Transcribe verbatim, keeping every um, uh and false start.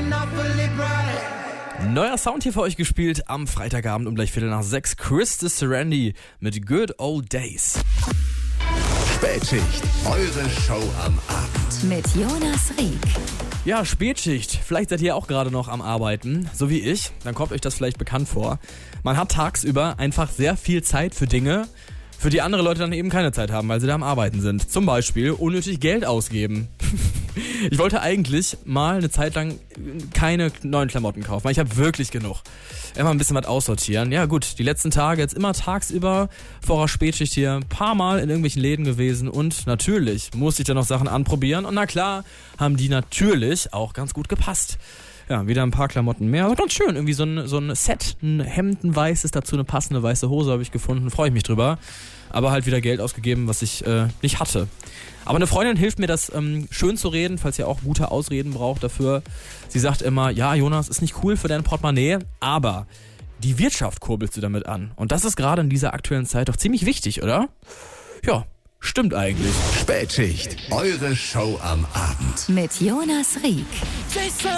Neuer Sound hier für euch gespielt am Freitagabend um gleich Viertel nach sechs. Chris Randy mit Good Old Days. Spätschicht, eure Show am Abend. Mit Jonas Rieck. Ja, Spätschicht. Vielleicht seid ihr auch gerade noch am Arbeiten, so wie ich. Dann kommt euch das vielleicht bekannt vor. Man hat tagsüber einfach sehr viel Zeit für Dinge, für die andere Leute dann eben keine Zeit haben, weil sie da am Arbeiten sind. Zum Beispiel unnötig Geld ausgeben. Ich wollte eigentlich mal eine Zeit lang keine neuen Klamotten kaufen, weil ich habe wirklich genug. Immer ein bisschen was aussortieren. Ja gut, die letzten Tage jetzt immer tagsüber vor der Spätschicht hier ein paar Mal in irgendwelchen Läden gewesen und natürlich musste ich dann noch Sachen anprobieren und na klar haben die natürlich auch ganz gut gepasst. Ja, wieder ein paar Klamotten mehr. Aber ganz schön, irgendwie so ein, so ein Set, ein Hemd, ein weißes, dazu eine passende weiße Hose habe ich gefunden, freue ich mich drüber. Aber halt wieder Geld ausgegeben, was ich äh, nicht hatte. Aber eine Freundin hilft mir, das ähm, schön zu reden, falls ihr auch gute Ausreden braucht dafür. Sie sagt immer, ja Jonas, ist nicht cool für dein Portemonnaie, aber die Wirtschaft kurbelst du damit an. Und das ist gerade in dieser aktuellen Zeit doch ziemlich wichtig, oder? Ja, stimmt eigentlich. Spätschicht, eure Show am Abend. Mit Jonas Rieck.